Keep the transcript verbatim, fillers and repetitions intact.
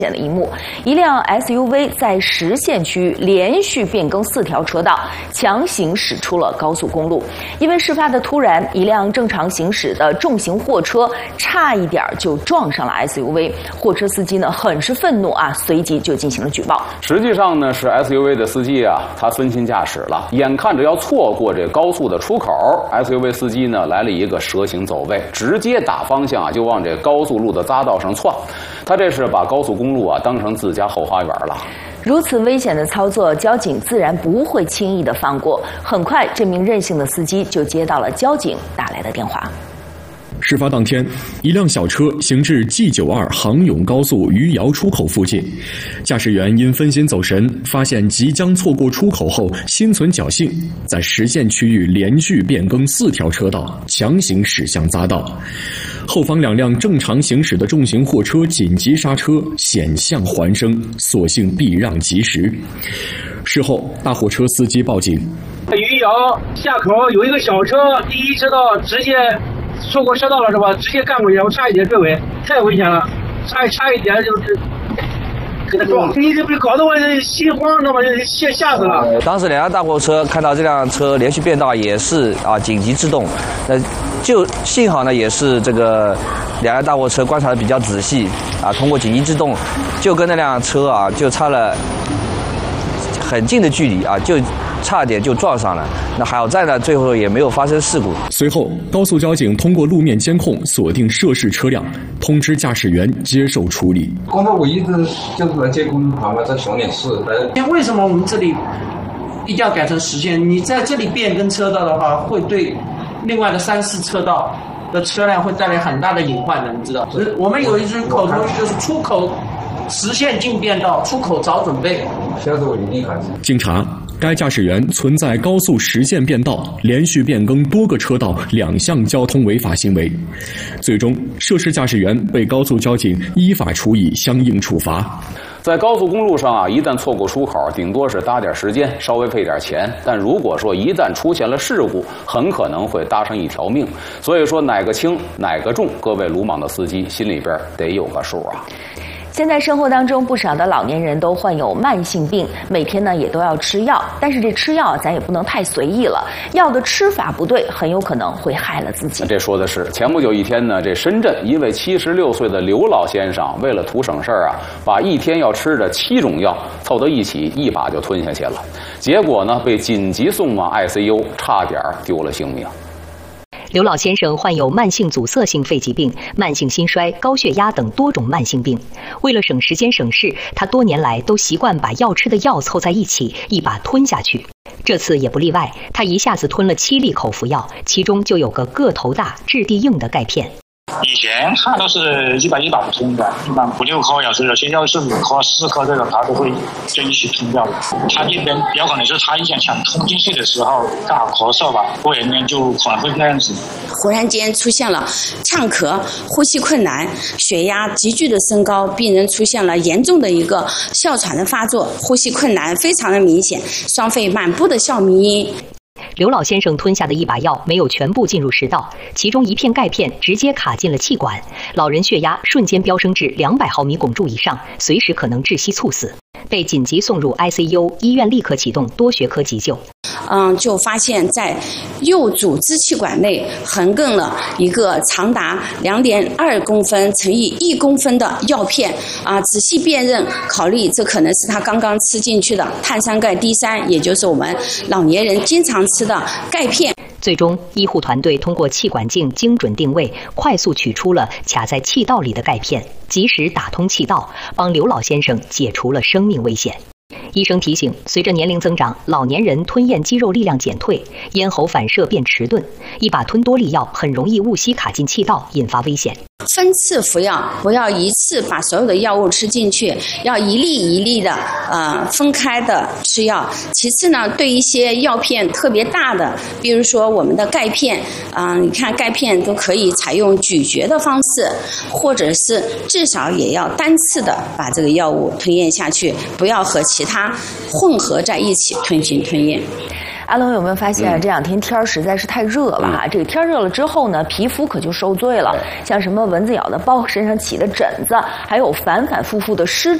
现的一幕，一辆 S U V 在实线区域连续变更四条车道，强行驶出了高速公路。因为事发的突然，一辆正常行驶的重型货车差一点就撞上了 S U V， 货车司机呢很是愤怒啊，随即就进行了举报。 实际上呢，是 S U V 的司机啊，他分心驾驶了，眼看着要错过这高速的出口 ，S U V 司机呢来了一个蛇形走位，直接打方向啊，就往这高速路的匝道上窜。他这是把高速公路啊当成自家后花园了。 如此危险的操作，交警自然不会轻易的放过。很快，这名任性的司机就接到了交警打来的电话。 事发当天，一辆小车行至 G 九二 杭甬高速余姚出口附近，驾驶员因分心走神，发现即将错过出口后，心存侥幸，在实线区域连续变更四条车道，强行驶向匝道。后方两辆正常行驶的重型货车紧急刹车，险象环生，所幸避让及时。事后，大货车司机报警。 余姚下口有一个小车，第一车道直接错过车道了是吧？直接干过去，我差一点追尾，太危险了，差差一点就是给他撞，你这不搞得我心慌，知道吗？吓吓死了。 当时两辆大货车看到这辆车连续变道，也是啊紧急制动，那就幸好呢也是这个两辆大货车观察的比较仔细啊，通过紧急制动，就跟那辆车啊就差了很近的距离啊，就差点就撞上了。那好在呢，最后也没有发生事故。 随后，高速交警通过路面监控锁定涉事车辆，通知驾驶员接受处理。 刚才我一直就是来接工厂嘛，在熊脸市。 为什么我们这里一定要改成实线？你在这里变更车道的话，会对另外的三四车道的车辆会带来很大的隐患的，你知道？我们有一句口头就是出口实线进变道，出口早准备。 下次我一定改。 经查，该驾驶员存在高速实线变道、连续变更多个车道两项交通违法行为。最终，涉事驾驶员被高速交警依法处以相应处罚。 在高速公路上啊，一旦错过出口，顶多是搭点时间，稍微费点钱。但如果说一旦出现了事故，很可能会搭上一条命。所以说哪个轻哪个重，各位鲁莽的司机心里边得有个数啊。 现在生活当中不少的老年人都患有慢性病，每天呢也都要吃药，但是这吃药咱也不能太随意了，药的吃法不对，很有可能会害了自己。 这说的是前不久一天呢，这深圳一位七十六岁的刘老先生，为了图省事儿啊，把一天要吃的七种药凑到一起，一把就吞下去了，结果呢被紧急送往 I C U， 差点丢了性命。 刘老先生患有慢性阻塞性肺疾病、慢性心衰、高血压等多种慢性病。为了省时间省事，他多年来都习惯把要吃的药凑在一起，一把吞下去。这次也不例外，他一下子吞了七粒口服药，其中就有个个头大、质地硬的钙片。 以前他都是一把一把吞的，一般五六颗，有时有些药是五颗、四颗这种，他都会就一起吞掉的。他这边有可能是他一想想吞进去的时候刚好咳嗽吧，过两天就可能会那样子。 忽然间出现了呛咳、呼吸困难、血压急剧的升高，病人出现了严重的一个哮喘的发作，呼吸困难非常的明显，双肺满布的哮鸣音。 刘老先生吞下的一把药没有全部进入食道，其中一片钙片直接卡进了气管，老人血压瞬间飙升至两百毫米汞柱以上，随时可能窒息猝死，被紧急送入 I C U， 医院立刻启动多学科急救。 嗯，就发现在右主支气管内横亘了一个长达两点二公分乘以一公分的药片啊！仔细辨认，考虑这可能是他刚刚吃进去的碳酸钙 D 三， 也就是我们老年人经常吃的钙片。 最终，医护团队通过气管镜精准定位，快速取出了卡在气道里的钙片，及时打通气道，帮刘老先生解除了生命危险。医生提醒，随着年龄增长，老年人吞咽肌肉力量减退，咽喉反射变迟钝，一把吞多粒药很容易误吸卡进气道，引发危险。 分次服药，不要一次把所有的药物吃进去，要一粒一粒的呃分开的吃药。其次呢，对一些药片特别大的，比如说我们的钙片啊、呃，你看钙片都可以采用咀嚼的方式，或者是至少也要单次的把这个药物吞咽下去，不要和其他混合在一起吞行吞咽。 阿龙有没有发现、嗯、这两天天儿实在是太热了哈、嗯？这个天热了之后呢，皮肤可就受罪了，像什么蚊子咬的包、身上起的疹子，还有反反复复的湿。